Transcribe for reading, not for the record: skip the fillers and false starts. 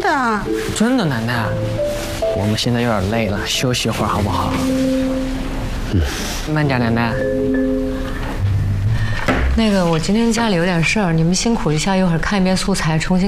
的。 真的，奶奶。我们现在有点累了，休息一会儿好不好？慢点，奶奶。 那个，我今天家里有点事儿，你们辛苦一下，一会儿看一遍素材，重新。